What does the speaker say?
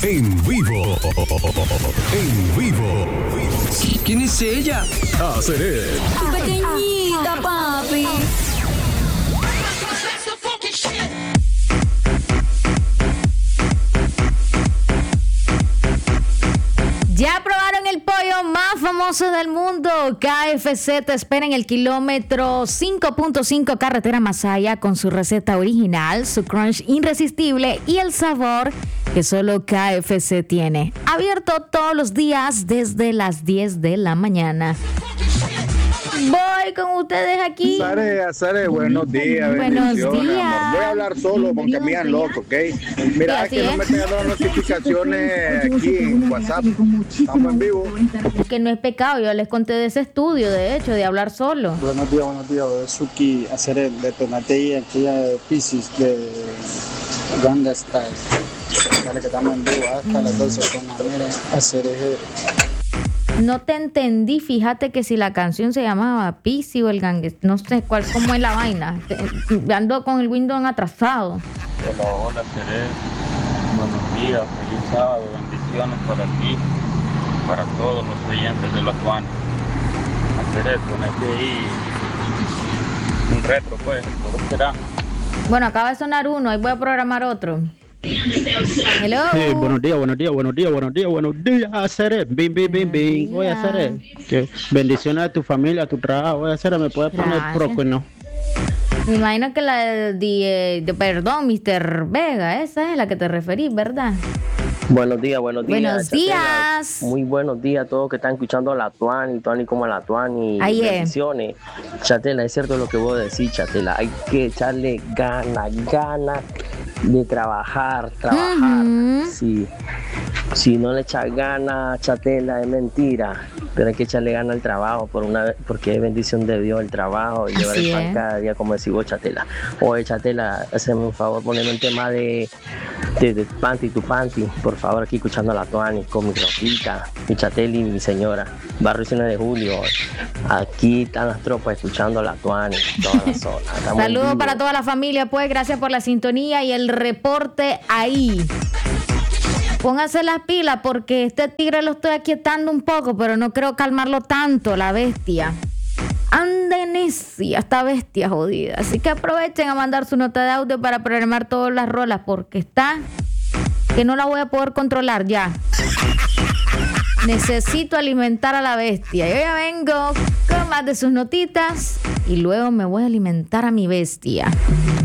En vivo. En vivo. ¿Quién es ella? Seré. Tu pequeñita, papi. Ya probaron el pollo más famoso del mundo. KFC te espera en el kilómetro 5.5 carretera Masaya con su receta original, su crunch irresistible y el sabor que solo KFC tiene. Abierto todos los días desde las 10 de la mañana. Voy con ustedes aquí. Sare, buenos días. Buenos bendiciones, días. amor. Voy a hablar solo porque me han loco, ¿ok? Mira, Sí, así que no es. me estén dando las notificaciones aquí en WhatsApp. Estamos en vivo. Que no es pecado, yo les conté de ese estudio, de hecho, de hablar solo. Buenos días. Suki, hacer el de Tonatei, aquella de Pisces, de Ganga Style. Dale que estamos en vivo hasta las 12 con la mera hacer ese. No te entendí, fíjate que si la canción se llamaba Pisi o el Ganges, no sé cómo es la vaina. Ando con el Windows atrasado. Hola, Seré. Buenos días, feliz sábado, bendiciones para ti, para todos los oyentes de la Tuana. Seré, ponete ahí un retro, pues, ¿cómo será? Bueno, acaba de sonar uno, ahí voy a programar otro. Hello. Sí, buenos días, Seré. Bim. Voy a hacer que bendiciones a tu familia, a tu trabajo. Voy a hacer, me puedes poner Gracias. próqueno. Me imagino que la perdón, Mr. Vega, esa es la que te referís, ¿verdad? Buenos días. Buenos Chatela. días. Muy buenos días a todos que están escuchando a la Tuani como a la Tuani. Ahí es. Bendiciones. Chatela, es cierto lo que vos decís, Chatela. Hay que echarle ganas de trabajar. Ujú. Si no le echas ganas, Chatela, es mentira. Pero hay que echarle ganas al trabajo porque es bendición de Dios el trabajo y llevar Así el pan es. cada día, como decís vos, Chatela. Oye, Chatela, hazme un favor, poneme un tema de tu panty, por favor, aquí escuchando a la Tuani con mi ropita, mi Chatela y mi señora. Barrio 1 de Julio. Aquí están las tropas escuchando a la Tuani, toda la zona. Estamos en Saludos vivo. para toda la familia, pues gracias por la sintonía y el reporte ahí. Póngase las pilas porque este tigre lo estoy aquietando un poco, pero no creo calmarlo tanto, la bestia. Ande necia, esta bestia jodida. Así que aprovechen a mandar su nota de audio para programar todas las rolas porque está que no la voy a poder controlar ya. Necesito alimentar a la bestia. Yo ya vengo con más de sus notitas y luego me voy a alimentar a mi bestia.